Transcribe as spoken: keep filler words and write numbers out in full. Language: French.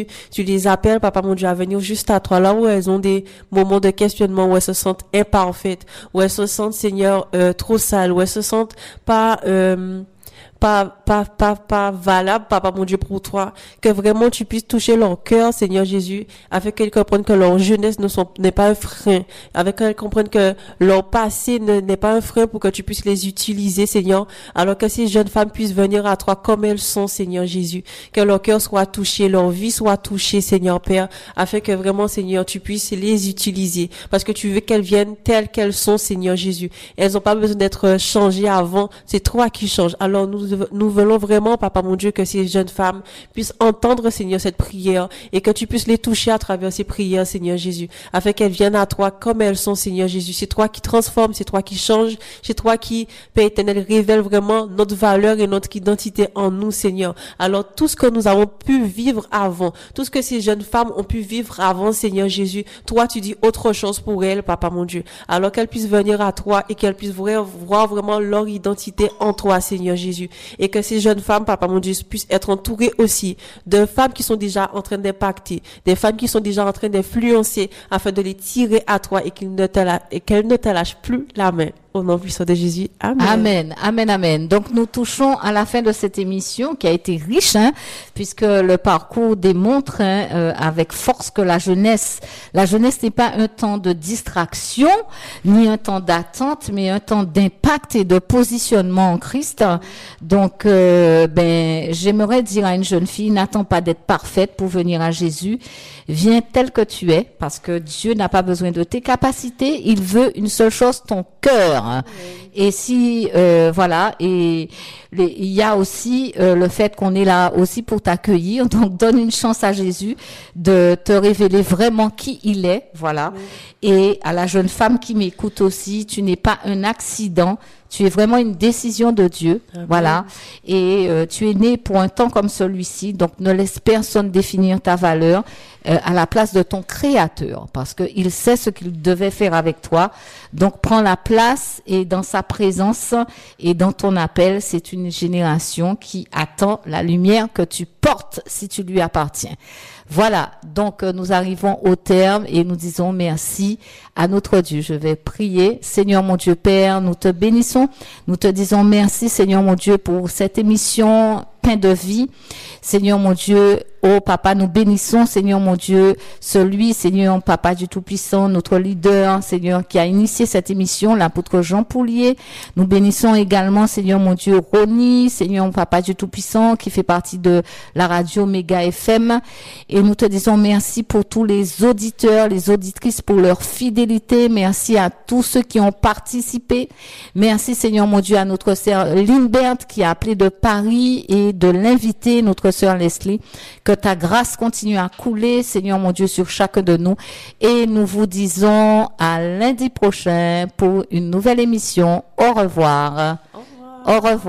Tu les appelles, papa mon Dieu, à venir juste à toi, là où elles ont des moments de questionnement, où elles se sentent imparfaites, où elles se sentent, Seigneur, euh, trop sales, où elles se sentent pas... Euh, pas, pas, pas, pas valable, papa mon Dieu, pour toi. Que vraiment tu puisses toucher leur cœur, Seigneur Jésus, afin qu'elles comprennent que leur jeunesse ne sont, n'est pas un frein, afin qu'elles comprennent que leur passé ne, n'est pas un frein pour que tu puisses les utiliser, Seigneur, alors que ces jeunes femmes puissent venir à toi comme elles sont, Seigneur Jésus. Que leur cœur soit touché, leur vie soit touchée, Seigneur Père, afin que vraiment, Seigneur, tu puisses les utiliser, parce que tu veux qu'elles viennent telles qu'elles sont, Seigneur Jésus. Elles n'ont pas besoin d'être changées avant, c'est toi qui changes. Alors nous Nous voulons vraiment, papa mon Dieu, que ces jeunes femmes puissent entendre, Seigneur, cette prière et que tu puisses les toucher à travers ces prières, Seigneur Jésus, afin qu'elles viennent à toi comme elles sont, Seigneur Jésus. C'est toi qui transforme, c'est toi qui change, c'est toi qui, Père éternel, révèle vraiment notre valeur et notre identité en nous, Seigneur. Alors tout ce que nous avons pu vivre avant, tout ce que ces jeunes femmes ont pu vivre avant, Seigneur Jésus, toi tu dis autre chose pour elles, papa mon Dieu. Alors qu'elles puissent venir à toi et qu'elles puissent voir vraiment leur identité en toi, Seigneur Jésus. Et que ces jeunes femmes, papa mon Dieu, puissent être entourées aussi de femmes qui sont déjà en train d'impacter, des femmes qui sont déjà en train d'influencer afin de les tirer à toi et qu'ils ne te la, et qu'elles ne te lâchent plus la main. Au nom puissant de Jésus. Amen. Amen. Amen, amen. Donc, nous touchons à la fin de cette émission qui a été riche, hein, puisque le parcours démontre, hein, euh, avec force que la jeunesse, la jeunesse n'est pas un temps de distraction, ni un temps d'attente, mais un temps d'impact et de positionnement en Christ. Donc, euh, ben, j'aimerais dire à une jeune fille, n'attends pas d'être parfaite pour venir à Jésus. Viens tel que tu es, parce que Dieu n'a pas besoin de tes capacités. Il veut une seule chose, ton cœur. Oui. Et si, euh, voilà, et les, il y a aussi euh, le fait qu'on est là aussi pour t'accueillir. Donc, donne une chance à Jésus de te révéler vraiment qui il est, voilà. Oui. Et à la jeune femme qui m'écoute aussi, tu n'es pas un accident. Tu es vraiment une décision de Dieu, Amen. Voilà. Et euh, tu es né pour un temps comme celui-ci, donc ne laisse personne définir ta valeur euh, à la place de ton Créateur, parce que il sait ce qu'il devait faire avec toi. Donc prends la place et dans sa présence et dans ton appel, c'est une génération qui attend la lumière que tu portes si tu lui appartiens. Voilà, donc euh, nous arrivons au terme et nous disons merci à notre Dieu. Je vais prier. Seigneur mon Dieu Père, nous te bénissons. Nous te disons merci Seigneur mon Dieu pour cette émission pain de vie. Seigneur mon Dieu, oh Papa, nous bénissons Seigneur mon Dieu, celui Seigneur Papa du Tout-Puissant, notre leader Seigneur qui a initié cette émission, l'apôtre Jean Poulier. Nous bénissons également Seigneur mon Dieu Ronnie, Seigneur Papa du Tout-Puissant qui fait partie de la radio Méga F M. Et nous te disons merci pour tous les auditeurs, les auditrices pour leur fidélité. Merci à tous ceux qui ont participé. Merci Seigneur mon Dieu à notre sœur Lindbert qui a appelé de Paris et de l'inviter, notre sœur Leslie. Que ta grâce continue à couler, Seigneur mon Dieu, sur chacun de nous. Et nous vous disons à lundi prochain pour une nouvelle émission. Au revoir. Au revoir. Au revoir.